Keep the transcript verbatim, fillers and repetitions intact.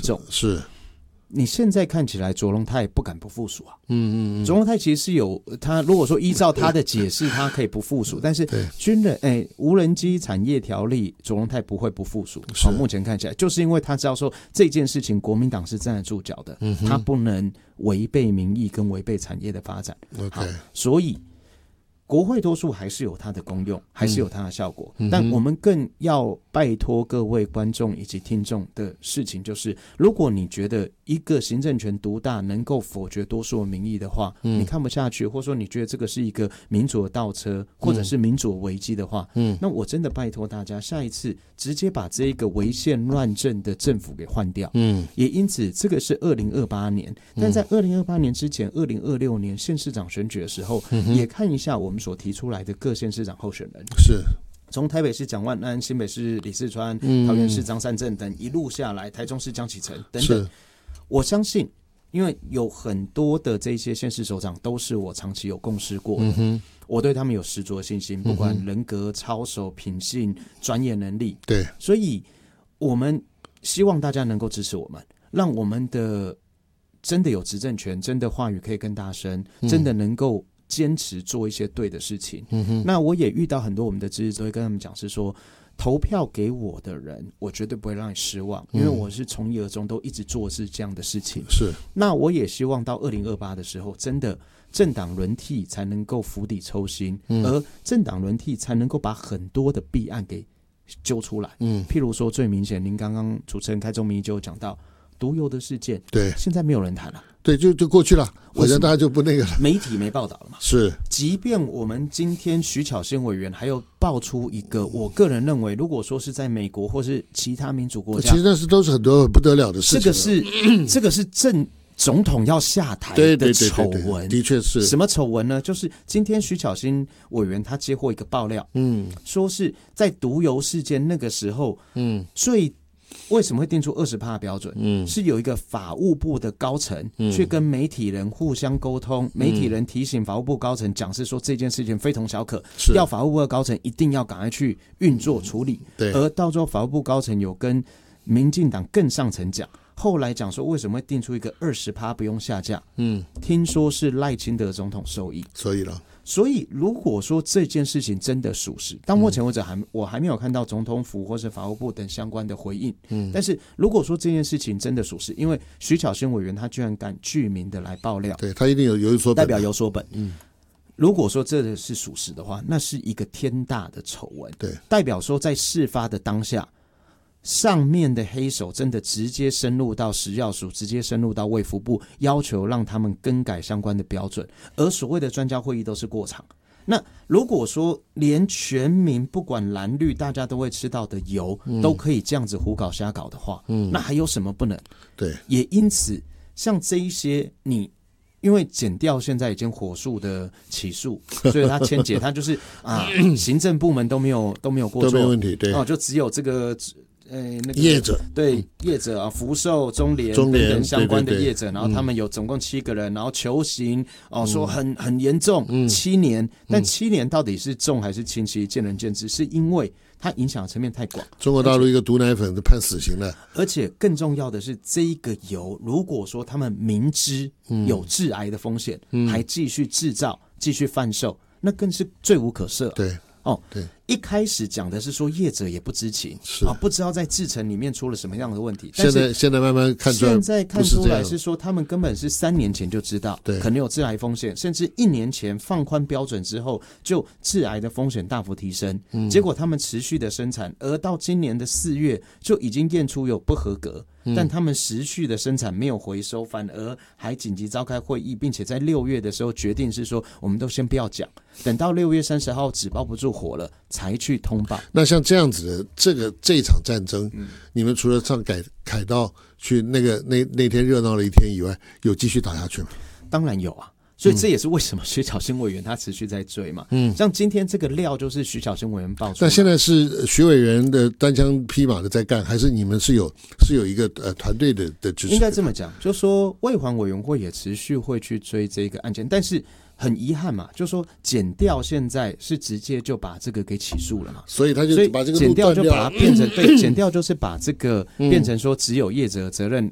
重。 是。 你现在看起来卓荣泰不敢不附属啊， 嗯嗯嗯， 卓荣泰其实是有他，如果说依照他的解释，他可以不附属，但是军人哎、欸、无人机产业条例，卓荣泰不会不附属。好，目前看起来就是因为他知道说这件事情国民党是站得住脚的，嗯、他不能违背民意跟违背产业的发展。 OK， 所以。国会多数还是有它的功用，还是有它的效果、 嗯、 但我们更要拜托各位观众以及听众的事情就是，如果你觉得一个行政权独大能够否决多数的民意的话、嗯、你看不下去，或者说你觉得这个是一个民主的倒车或者是民主的危机的话、嗯、那我真的拜托大家下一次直接把这一个违宪乱政的政府给换掉、嗯、也因此这个是二零二八年，但在二零二八年之前二零二六年县市长选举的时候、嗯、也看一下我们所提出来的各县市长候选人， 是从台北市蒋万安、新北市李四川、 嗯、 桃园市张善政等一路下来，台中市江启臣等等，我相信因为有很多的这些县市首长都是我长期有共事过的、嗯、我对他们有十足的信心，不管人格、操守、品性、专业能力， 对， 所以我们希望大家能够支持我们，让我们的真的有执政权，真的话语可以更大声、嗯、真的能够坚持做一些对的事情、嗯、那我也遇到很多我们的支持者会跟他们讲是说，投票给我的人我绝对不会让你失望，因为我是从一而终都一直做是这样的事情， 是。 那我也希望到二零二八的时候真的政党轮替才能够釜底抽薪、嗯、而政党轮替才能够把很多的弊案给揪出来，嗯，譬如说最明显您刚刚主持人开宗明义就有讲到毒油的事件， 对， 现在没有人谈了， 对，就就过去了，好像大家就不那个了， 媒体没报道了嘛。 是， 即便我们今天徐巧芯委员还有爆出一个，我个人认为，如果说是在美国或是其他民主国家， 其实那是都是很多很不得了的事情。 这个是这个是正总统要下台的丑闻， 的确是。 什么丑闻呢？就是今天徐巧芯委员他接获一个爆料，嗯，说是在毒油事件那个时候，嗯，最。为什么会定出 百分之二十 的标准、嗯、是有一个法务部的高层、嗯、去跟媒体人互相沟通、嗯、媒体人提醒法务部高层讲是说这件事情非同小可，要法务部的高层一定要赶快去运作处理、嗯、对，而到最后法务部高层有跟民进党更上层讲，后来讲说为什么会定出一个 百分之二十 不用下架，嗯，听说是赖清德总统授意， 所以了所以如果说这件事情真的属实，到目前为止还我还没有看到总统府或是法务部等相关的回应，嗯，但是如果说这件事情真的属实，因为徐巧芯委员他居然敢具名的来爆料， 对，他一定有有所本， 代表有所本，嗯，如果说这是属实的话，那是一个天大的丑闻， 对， 代表说在事发的当下，上面的黑手真的直接深入到食药署，直接深入到卫福部，要求让他们更改相关的标准，而所谓的专家会议都是过场。那如果说连全民不管蓝绿大家都会吃到的油、嗯、都可以这样子胡搞瞎搞的话、嗯、那还有什么不能？ 对， 也因此像这一些你因为检调现在已经火速的起诉，所以他签解他就是啊，行政部门都没有都没有过错， 都没问题，对， 哦，就只有这个呃，那个业者， 对业者啊，福寿、中联等等相关的业者，对对对，然后他们有总共七个人，然后求刑哦，说很很严重、嗯，七年，但七年到底是重还是轻，其实见仁见智，是因为它影响的层面太广。 中国大陆一个毒奶粉判死刑了， 而且更重要的是，这一个油，如果说他们明知有致癌的风险、嗯，还继续制造、继续贩售，那更是罪无可赦。 对。 哦，对，一开始讲的是说业者也不知情，是啊，不知道在制程里面出了什么样的问题。 现在现在慢慢看出来， 现在看出来是说他们根本是三年前就知道，对，可能有致癌风险，甚至一年前放宽标准之后，就致癌的风险大幅提升。嗯，结果他们持续的生产，而到今年的四月就已经验出有不合格。但他们持续的生产没有回收，反而还紧急召开会议，并且在六月的时候决定是说，我们都先不要讲，等到六月三十号纸包不住火了才去通报。 那像这样子的这个这一场战争、嗯，你们除了上凯凯道去那个那那天热闹了一天以外，有继续打下去吗？ 当然有啊。所以这也是为什么徐巧芯委员他持续在追嘛。嗯，像今天这个料就是徐巧芯委员爆出来。 那现在是徐委员的单枪匹马的在干，还是你们是有是有一个呃团队的的支持？ 应该这么讲，就说卫环委员会也持续会去追这个案件，但是很遗憾嘛，就说检调现在是直接就把这个给起诉了嘛， 所以他就把这个检调就把它变成对，检调就是把这个变成说只有业者责任